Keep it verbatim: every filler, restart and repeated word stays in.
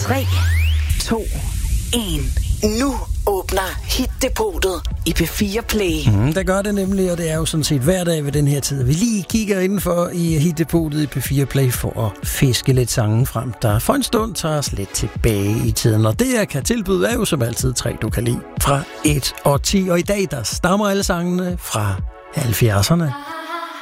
tre, to, en. Nu åbner Hit-depotet i P fire Play. Mm, det gør det nemlig, og det er jo sådan set hver dag ved den her tid. Vi lige kigger indenfor i Hit-depotet i P fire Play for at fiske lidt sange frem, der for en stund tager os lidt tilbage i tiden. Og det, jeg kan tilbyde, er jo som altid tre, du kan lide fra et og ti. Og i dag, der stammer alle sangene fra halvfjerdserne.